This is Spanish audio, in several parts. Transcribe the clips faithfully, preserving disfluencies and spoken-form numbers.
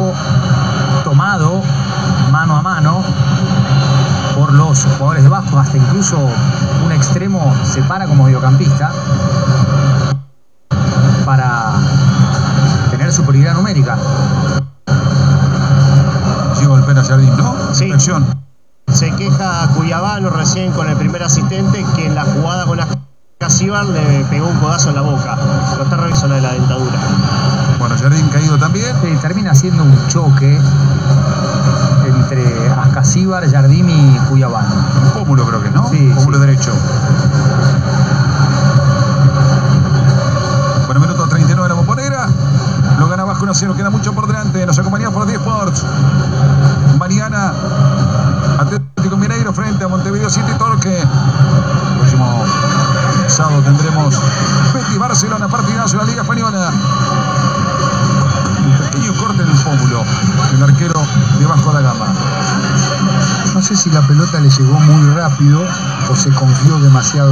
campo tomado mano a mano por los jugadores de Vasco, hasta incluso un extremo se para como mediocampista para tener superioridad numérica. Sí, golpea a Jardín, ¿no? Sí. Acción. Se queja Cuyabano recién con el primer asistente que en la jugada con Ascasíbar le pegó un codazo en la boca. Lo está revisando de la dentadura. Bueno, Jardín caído también. Sí, termina siendo un choque entre Ascasíbar, Jardín y Cuyabano. Un pómulo creo que, ¿no? Sí, pómulo sí. derecho. Bueno, minuto treinta y nueve de la Bombonera. Lo gana Vasco uno a cero. Queda mucho por delante. Nos acompañamos por diez Sports. Mañana, Atlético Mineiro frente a Montevideo City Torque. Próximo sábado tendremos Betis Barcelona, partidazo de la Liga Española. Un pequeño corte en el pómulo del arquero de Vasco da Gama. No sé si la pelota le llegó muy rápido o se confió demasiado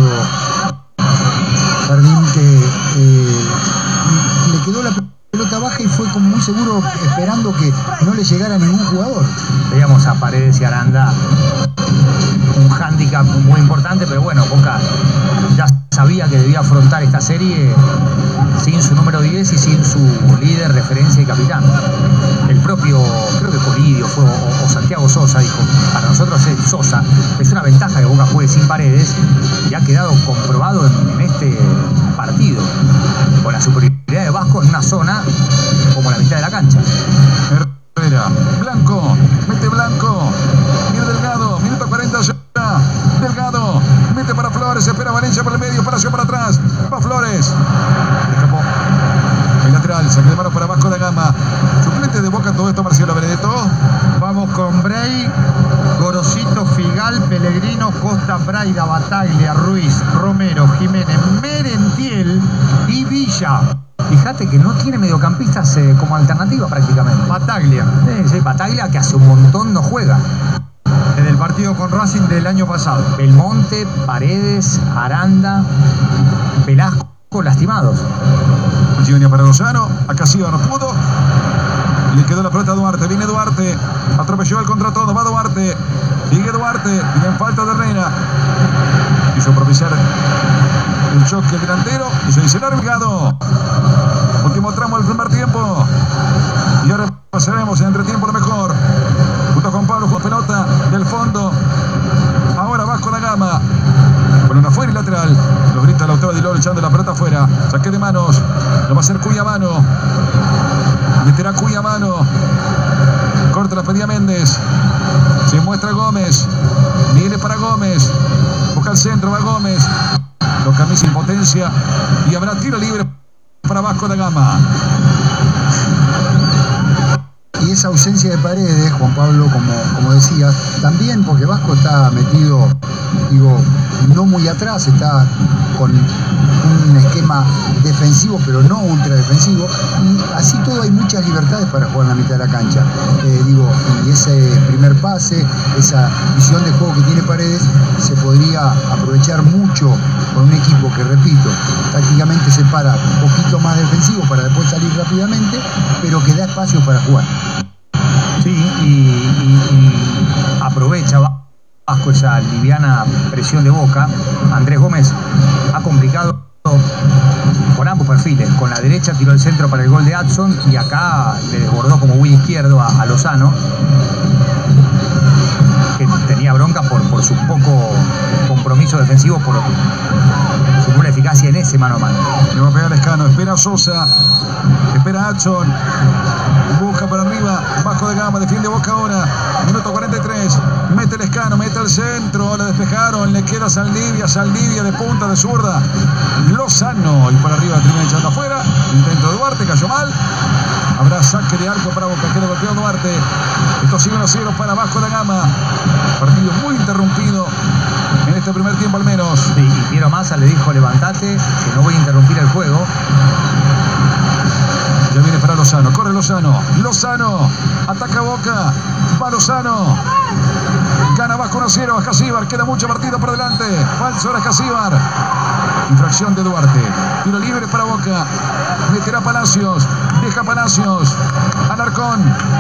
Jardín, que eh, le quedó la pelota baja y fue como muy seguro esperando que no le llegara a ningún jugador. Veíamos a Paredes y Aranda, un hándicap muy importante, pero bueno, Boca ya sabía que debía afrontar esta serie sin su número diez y sin su líder, referencia y capitán. El propio, creo que Colidio fue, o, o Santiago Sosa dijo, para nosotros es Sosa, es una ventaja que Boca juegue sin Paredes y ha quedado comprobado en, en este partido, con la superioridad de Vasco en una zona como la mitad de la cancha. Herrera, Blanco, mete Blanco, viene Delgado, minuto cuarenta ya. Delgado, mete para Flores, espera Valencia por el medio, paración para atrás, va Flores. Escapó. El lateral, saque de mano para Vasco da Gama. Suplente de Boca todo esto, Marcelo Benedetto. Vamos con Bray, Gorosito, Figal, Pellegrino, Costa, Braida, Bataglia, Ruiz, Romero, Jiménez, Merentiel y Villa. Fíjate que no tiene mediocampistas eh, como alternativa prácticamente. Bataglia, Sí, sí, Bataglia, que hace un montón no juega. en el partido con Racing del año pasado. Belmonte, Paredes, Aranda, Velasco lastimados. Allí venía para Lozano, acá sí no pudo. Le quedó la pelota a Duarte, viene Duarte, atropelló el contra todo, va Duarte, sigue Duarte, y en falta de Herrera. Hizo propiciar el choque delantero, y se dice largado. Último tramo del primer tiempo. Y ahora pasaremos en entretiempo lo mejor. Junto con Pablo, con pelota del fondo. Ahora Vasco da Gama. Balón afuera y lateral. Los grita Lautaro Di Loro echando la pelota afuera. Saque de manos. Lo va a hacer Cuyabano. Meterá Cuyabano. Corta la pedía Méndez. Se muestra Gómez. Viene para Gómez. Busca el centro, va Gómez. Lo camisa en potencia. Y habrá tiro libre para Vasco da Gama. Y esa ausencia de Paredes, Juan Pablo, como, como decía, también porque Vasco está metido, digo, no muy atrás, está con un esquema defensivo, pero no ultra defensivo, y así todo hay muchas libertades para jugar en la mitad de la cancha. Eh, digo, y ese primer pase, esa visión de juego que tiene Paredes, se podría aprovechar mucho con un equipo que, repito, tácticamente se para un poquito más defensivo para después salir rápidamente, pero que da espacio para jugar. Sí, y, y, y aprovecha Vasco esa liviana presión de Boca. Andrés Gómez ha complicado por ambos perfiles. Con la derecha tiró el centro para el gol de Adson y acá le desbordó como win izquierdo a, a Lozano, que tenía bronca por, por su poco compromiso defensivo, por su nula eficacia en ese mano a mano. Le va a pegar Lescano, espera Sosa, espera Adson, busca para arriba, Vasco da Gama, defiende Boca ahora, minuto cuarenta y tres, mete Lescano, mete al centro, le despejaron, le queda Saldivia, Saldivia de punta, de zurda, Lozano, y por arriba termina echando afuera, intento de Duarte, cayó mal, habrá saque de arco para Boca, que le golpeó Duarte, esto sigue uno a cero para Vasco da Gama, partido muy interrumpido en este primer tiempo al menos. Sí, y Piero Massa le dijo: levantate, que no voy a interrumpir el juego. Ya viene para Lozano, corre Lozano, Lozano, ataca Boca, va Lozano, gana Vasco uno a cero, Ascasíbar, queda mucho partido por delante, falso ahora Ascasíbar, infracción de Duarte, tiro libre para Boca, meterá Palacios, deja Palacios, Alarcón.